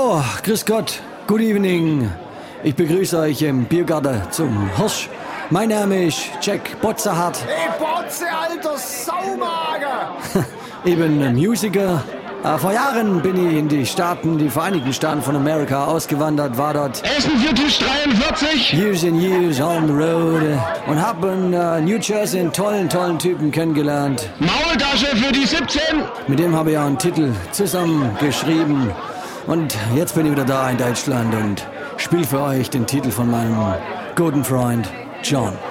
So, grüß Gott, good evening. Ich begrüße euch im Biergarten zum Hirsch. Mein Name ist Jack Botzerhardt. Hey Botze, alter Saumager! Ich bin Musiker. Vor Jahren bin ich in die Vereinigten Staaten von Amerika ausgewandert, war dort Essen für Tisch 43. years and years on the road und hab in New Jersey einen tollen Typen kennengelernt. Maultasche für die 17. Mit dem habe ich auch einen Titel zusammengeschrieben. Und jetzt bin ich wieder da in Deutschland und spiele für euch den Titel von meinem guten Freund John.